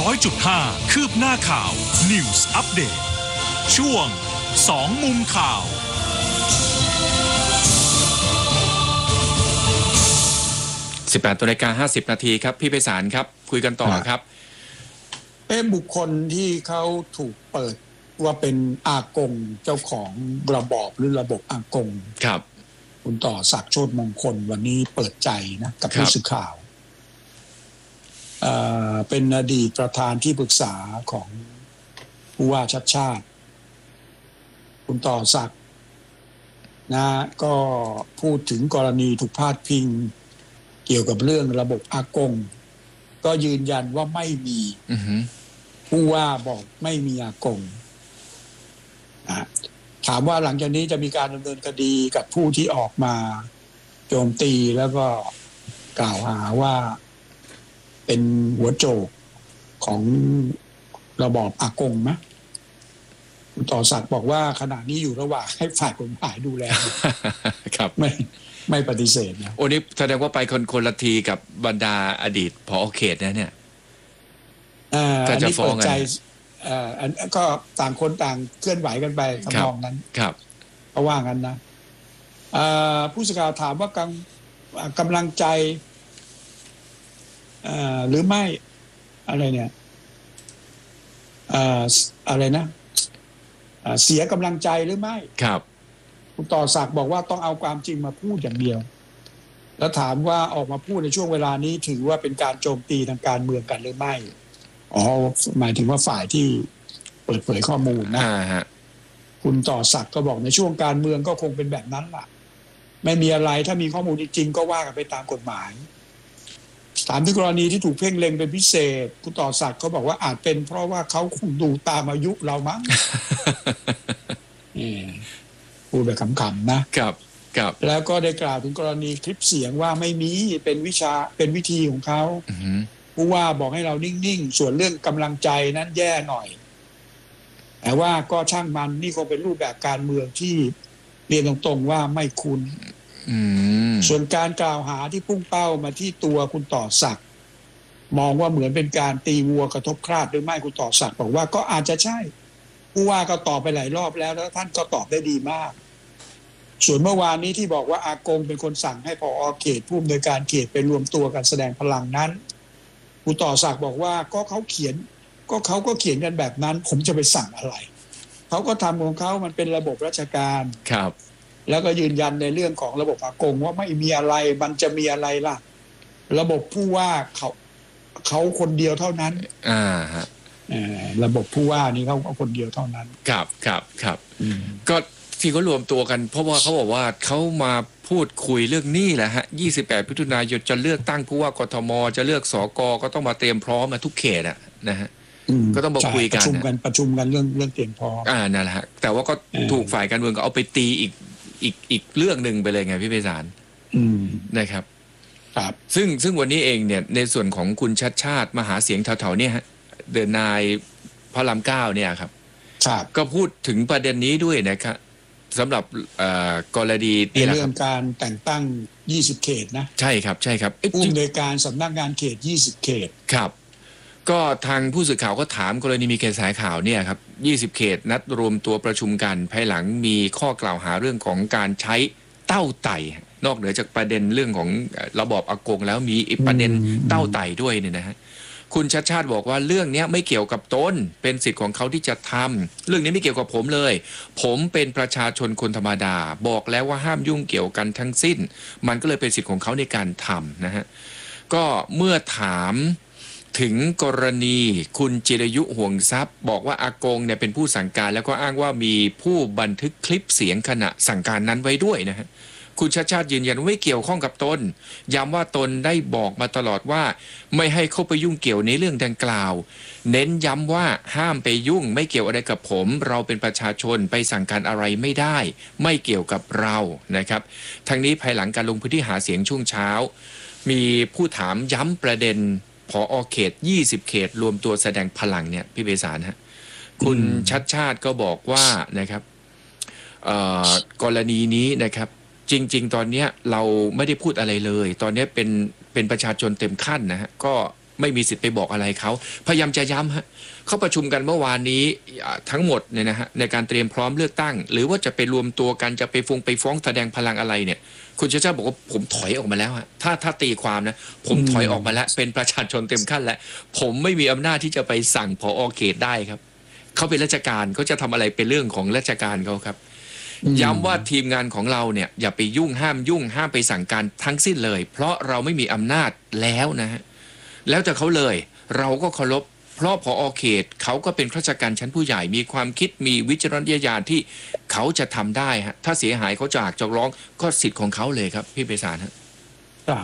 100.5 คืบหน้าข่าว News Update ช่วง2มุมข่าว 18:50 นาทีครับพี่ไพศาลครับคุยกันต่อครับบุคคลที่เขาถูกเปิดว่าเป็นอากงเจ้าของระบอบหรือระบบอากงครับคุณต่อศักดิ์โชติมงคลวันนี้เปิดใจนะกับผู้สื่อข่าวเป็นอดีตประธานที่ปรึกษาของผู้ว่าชัดชาติคุณต่อศักดิ์นะก็พูดถึงกรณีถูกพาดพิงเกี่ยวกับเรื่องระบบอากงก็ยืนยันว่าไม่มีผู้ว่าบอกไม่มีอากงถามว่าหลังจากนี้จะมีการดำเนินคดีกับผู้ที่ออกมาโจมตีแล้วก็กล่าวหาว่าเป็นหัวโจกของระบอบอากงไหมคุณต่อศักดิ์บอกว่าขณะนี้อยู่ระหว่างให้ฝ่ายกฎหมายดูแลครับไม่ปฏิเสธนะโอ้นี่แสดงว่าไปคนละทีกับบรรดาอดีตผอ.เขตนะเนี่ยก็จะฟ้องกันอันก็ต่างคนต่างเคลื่อนไหวกันไปทำนองนั้นครับเพราะว่างั้นนะผู้สื่อข่าวถามว่ากำลังใจหรือไม่อะไรเนี่ยอะไรนะเสียกำลังใจหรือไม่ครับคุณต่อศักดิ์บอกว่าต้องเอาความจริงมาพูดอย่างเดียวแล้วถามว่าออกมาพูดในช่วงเวลานี้ถือว่าเป็นการโจมตีทางการเมืองกันหรือไม่หมายถึงว่าฝ่ายที่เปิดเผยข้อมูลนะคุณต่อศักดิ์ก็บอกในช่วงการเมืองก็คงเป็นแบบนั้นล่ะไม่มีอะไรถ้ามีข้อมูลจริงๆก็ว่ากันไปตามกฎหมายถามถึงกรณีที่ถูกเพ่งเล็งเป็นพิเศษคุณต่อศักดิ์เขาบอกว่าอาจเป็นเพราะว่าเขาคงดูตามอายุเรามั้งพูดแบบขำๆนะครับแล้วก็ได้กล่าวถึงกรณีคลิปเสียงว่าไม่มีเป็นวิธีของเขาผู้ว่าบอกให้เรานิ่งๆส่วนเรื่องกำลังใจนั้นแย่หน่อยแต่ว่าก็ช่างมันนี่คงเป็นรูปแบบการเมืองที่เรียนตรงๆว่าไม่คุ้นส่วนการกล่าวหาที่พุ่งเป้ามาที่ตัวคุณต่อศักดิ์มองว่าเหมือนเป็นการตีวัวกระทบคราดหรือไม่คุณต่อศักดิ์บอกว่าก็อาจจะใช่ผู้ว่าก็ตอบไปหลายรอบแล้วท่านก็ตอบได้ดีมากส่วนเมื่อวานนี้ที่บอกว่าอากงเป็นคนสั่งให้ผอ.เขตผู้อำนวยการเขตไปรวมตัวกันแสดงพลังนั้นคุณต่อศักดิ์บอกว่าก็เขาเขียนกันแบบนั้นผมจะไปสั่งอะไรเขาก็ทำของเขามันเป็นระบบราชการครับแล้วก็ยืนยันในเรื่องของระบบอากงว่าไม่มีอะไรมันจะมีอะไรล่ะระบบผู้ว่าเขาคนเดียวเท่านั้นระบบผู้ว่านี่เขาคนเดียวเท่านั้นครับก็ที่เขารวมตัวกันเพราะว่าเขาบอกว่าเขามาพูดคุยเรื่องนี้แหละฮะ28 มิถุนายนจะเลือกตั้งผู้ว่ากทมจะเลือกสกก็ต้องมาเตรียมพร้อมมาทุกเขตนะฮะก็ต้องมาคุยกันประชุมกันเรื่องเตรียมพร้อมนั่นแหละฮะแต่ว่าก็ถูกฝ่ายการเมืองก็เอาไปตีอีกเรื่องนึงไปเลยไงพี่ไพศาลนะครับซึ่งวันนี้เองเนี่ยในส่วนของคุณชัดชาติมาหาเสียงแถวๆเนี่ยฮะเดินนายพระราม9เนี่ยครับก็พูดถึงประเด็นนี้ด้วยนะครับสำหรับกรณีในเรื่องการแต่งตั้ง20เขตนะใช่ครับผู้อำนวยการสำนักงานเขต20เขตครับก็ทางผู้สื่อข่าวก็ถามกรณีมีเขตสายข่าวเนี่ยครับ20เขตนัดรวมตัวประชุมกันภายหลังมีข้อกล่าวหาเรื่องของการใช้เต้าไต่นอกเหนือจากประเด็นเรื่องของระบอบอากงแล้วมีอีกประเด็นเต้าไต่ด้วยเนี่ยนะฮะคุณชัดชาติบอกว่าเรื่องนี้ไม่เกี่ยวกับตนเป็นสิทธิ์ของเขาที่จะทำเรื่องนี้ไม่เกี่ยวกับผมเลยผมเป็นประชาชนคนธรรมดาบอกแล้วว่าห้ามยุ่งเกี่ยวกันทั้งสิ้นมันก็เลยเป็นสิทธิ์ของเขาในการทำนะฮะก็เมื่อถามถึงกรณีคุณจิรยุห่วงทรัพย์บอกว่าอากงเนี่ยเป็นผู้สั่งการแล้วก็อ้างว่ามีผู้บันทึกคลิปเสียงขณะสั่งการนั้นไว้ด้วยนะฮะคุณชัดชาติยืนยันว่าไม่เกี่ยวข้องกับตนย้ำว่าตนได้บอกมาตลอดว่าไม่ให้เข้าไปยุ่งเกี่ยวในเรื่องดังกล่าวเน้นย้ำว่าห้ามไปยุ่งไม่เกี่ยวอะไรกับผมเราเป็นประชาชนไปสั่งการอะไรไม่ได้ไม่เกี่ยวกับเรานะครับทั้งนี้ภายหลังการลงพื้นที่หาเสียงช่วงเช้ามีผู้ถามย้ำประเด็นผอ.เขต20เขตรวมตัวแสดงพลังเนี่ยพี่เบสารฮะคุณชัดชาติก็บอกว่านะครับกรณีนี้นะครับจริงๆตอนนี้เราไม่ได้พูดอะไรเลยตอนนี้เป็นประชาชนเต็มขั้นนะฮะก็ไม่มีสิทธิ์ไปบอกอะไรเขาพยายามจะย้ำฮะเขาประชุมกันเมื่อวานนี้ทั้งหมดเนี่ยนะฮะในการเตรียมพร้อมเลือกตั้งหรือว่าจะไปรวมตัวกันจะไปฟ้องแสดงพลังอะไรเนี่ยคุณชาติชาติบอกว่าผมถอยออกมาแล้วฮะถ้าตีความนะผมถอยออกมาแล้วเป็นประชาชนเต็มขั้นแล้วผมไม่มีอำนาจที่จะไปสั่งผอ.เขตได้ครับเขาเป็นราชการเขาจะทำอะไรเป็นเรื่องของราชการเขาครับย้ำว่าทีมงานของเราเนี่ยอย่าไปยุ่งห้ามไปสั่งการทั้งสิ้นเลยเพราะเราไม่มีอำนาจแล้วนะฮะแล้วแต่เขาเลยเราก็เคารพเพราะผอ.เขตเขาก็เป็นข้าราชการชั้นผู้ใหญ่มีความคิดมีวิจารณญาณที่เขาจะทำได้ฮะถ้าเสียหายเขาจะร้องก็สิทธิ์ของเขาเลยครับพี่ไพศาลฮะครับ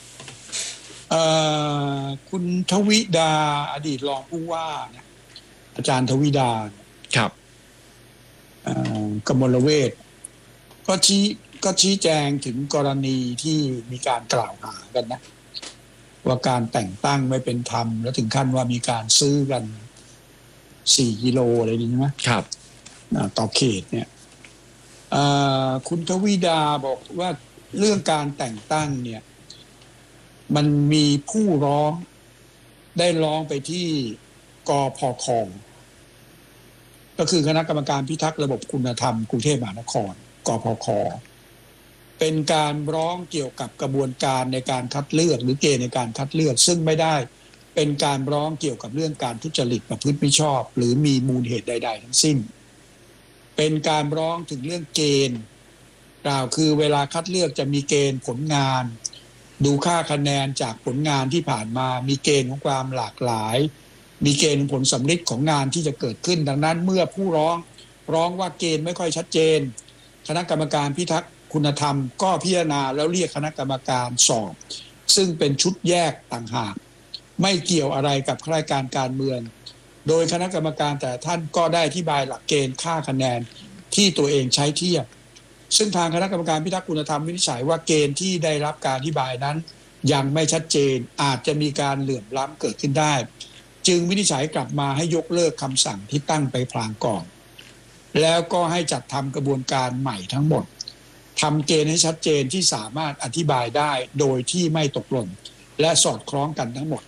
คุณทวิดาอดีตรองผู้ว่าเนี่ยอาจารย์ทวิดาครับกมลเวชก็ชี้แจงถึงกรณีที่มีการกล่าวหากันนะว่าการแต่งตั้งไม่เป็นธรรมแล้วถึงขั้นว่ามีการซื้อกัน4 กิโลอะไรดีใช่ไหมครับต่อเขตเนี่ยคุณทวิดาบอกว่าเรื่องการแต่งตั้งเนี่ยมันมีผู้ร้องได้ร้องไปที่กพค.ก็คือคณะกรรมการพิทักษ์ระบบคุณธรรมกรุงเทพมหานครกพค.เป็นการร้องเกี่ยวกับกระบวนการในการคัดเลือกหรือเกณฑ์ในการคัดเลือกซึ่งไม่ได้เป็นการร้องเกี่ยวกับเรื่องการทุจริตประพฤติมิชอบหรือมีมูลเหตุใดๆทั้งสิ้นเป็นการร้องถึงเรื่องเกณฑ์กล่าวคือเวลาคัดเลือกจะมีเกณฑ์ผลงานดูค่าคะแนนจากผลงานที่ผ่านมามีเกณฑ์ของความหลากหลายมีเกณฑ์ผลสำลิดของงานที่จะเกิดขึ้นดังนั้นเมื่อผู้ร้องว่าเกณฑ์ไม่ค่อยชัดเจนคณะกรรมการพิทักษ์คุณธรรมก็พิจารณาแล้วเรียกคณะกรรมการสอบซึ่งเป็นชุดแยกต่างหากไม่เกี่ยวอะไรกับข้าราชการการเมืองโดยคณะกรรมการแต่ท่านก็ได้อธิบายหลักเกณฑ์ค่าคะแนนที่ตัวเองใช้เทียบซึ่งทางคณะกรรมการพิทักษ์คุณธรรมวินิจฉัยว่าเกณฑ์ที่ได้รับการอธิบายนั้นยังไม่ชัดเจนอาจจะมีการเหลื่อมล้ำเกิดขึ้นได้จึงวินิจฉัยกลับมาให้ยกเลิกคำสั่งที่ตั้งไปพลางก่อนแล้วก็ให้จัดทำกระบวนการใหม่ทั้งหมดทำเกณฑ์ให้ชัดเจนที่สามารถอธิบายได้โดยที่ไม่ตกหล่นและสอดคล้องกันทั้งหมด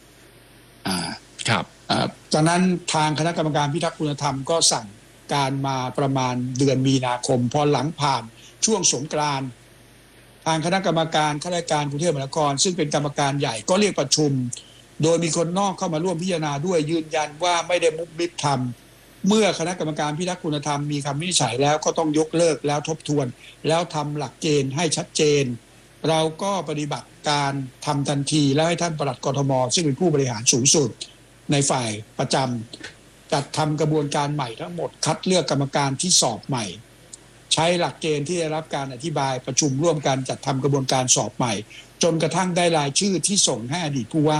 ครับจากนั้นทางคณะกรรมการพิทักษ์คุณธรรมก็สั่งการมาประมาณเดือนมีนาคมพอหลังผ่านช่วงสงกรานต์ทางคณะกรรมการข้าราชการกรุงเทพมหานครซึ่งเป็นกรรมการใหญ่ก็เรียกประชุมโดยมีคนนอกเข้ามาร่วมพิจารณาด้วยยืนยันว่าไม่ได้มุบมิบทำเมื่อคณะกรรมการพิทักษ์คุณธรรมมีคำวินิจฉัยแล้วก็ต้องยกเลิกแล้วทบทวนแล้วทำหลักเกณฑ์ให้ชัดเจนเราก็ปฏิบัติการทำทันทีแล้วให้ท่านปลัดกทมซึ่งเป็นผู้บริหารสูงสุดในฝ่ายประจำจัดทำกระบวนการใหม่ทั้งหมดคัดเลือกกรรมการที่สอบใหม่ใช้หลักเกณฑ์ที่ได้รับการอธิบายประชุมร่วมกันจัดทำกระบวนการสอบใหม่จนกระทั่งได้รายชื่อที่ส่งให้อดีตผู้ว่า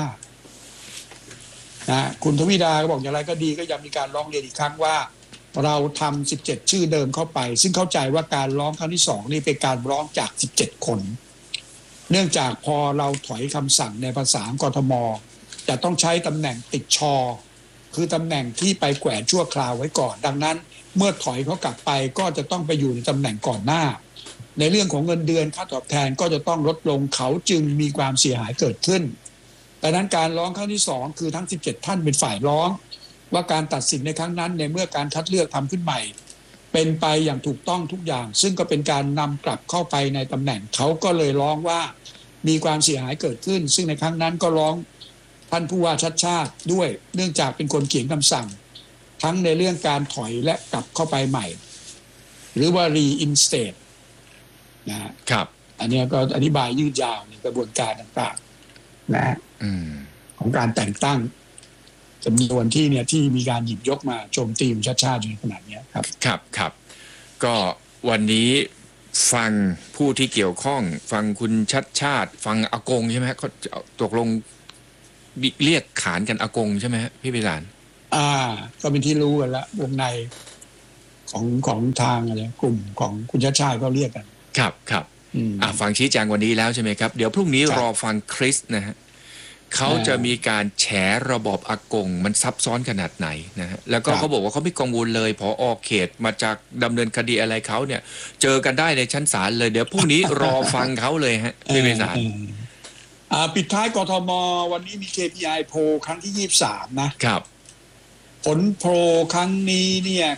นะคุณทวิดาก็บอกอย่างไรก็ดีก็ยังมีการร้องเรียนอีกครั้งว่าเราทำ17ชื่อเดิมเข้าไปซึ่งเข้าใจว่าการร้องครั้งที่2นี่เป็นการร้องจาก17คนเนื่องจากพอเราถอยคำสั่งในภาษากทมจะต้องใช้ตำแหน่งติดชอคือตำแหน่งที่ไปแขวนชั่วคราวไว้ก่อนดังนั้นเมื่อถอยเขากลับไปก็จะต้องไปอยู่ในตำแหน่งก่อนหน้าในเรื่องของเงินเดือนค่าตอบแทนก็จะต้องลดลงเขาจึงมีความเสียหายเกิดขึ้นดังนั้นการร้องครั้งที่2คือทั้ง17ท่านเป็นฝ่ายร้องว่าการตัดสินในครั้งนั้นในเมื่อการคัดเลือกทำขึ้นใหม่เป็นไปอย่างถูกต้องทุกอย่างซึ่งก็เป็นการนำกลับเข้าไปในตำแหน่งเขาก็เลยร้องว่ามีความเสียหายเกิดขึ้นซึ่งในครั้งนั้นก็ร้องท่านผู้ว่าชัดชาติด้วยเนื่องจากเป็นคนเขียนคำสั่งทั้งในเรื่องการถอยและกลับเข้าไปใหม่หรือว่า reinstate นะครับอันนี้ก็อธิบายยืดยาวในกระบวนการต่างๆนะของการแต่งตั้งจำนวนที่มีการหยิบยกมาโจมตีชัดชาติในขนาดนี้ครับครับก็วันนี้ฟังผู้ที่เกี่ยวข้องฟังคุณชัดชาติฟังอากงใช่ไหมเขาตกลงเรียกขานกันอากงใช่ไหมพี่ไพศาลก็เป็นที่รู้กันละวงในของทางอะไรกลุ่มของคุณชัดชาติก็เรียกกันครับฟังชี้แจงวันนี้แล้วใช่ไหมครับเดี๋ยวพรุ่งนี้รอฟังคริสนะฮะเขาจะมีการแฉระบอบอากงมันซับซ้อนขนาดไหนนะฮะแล้วก็เขาบอกว่าเขาไม่กังวลเลยผอ.เขตมาจากดำเนินคดีอะไรเขาเนี่ยเจอกันได้ในชั้นศาลเลยเดี๋ยวพรุ่งนี้รอฟังเขาเลยฮะพี่ไพศาลปิดท้ายกทมวันนี้มี KPI โพลครั้งที่ 23 นะครับผลโพลครั้งนี้เนี่ย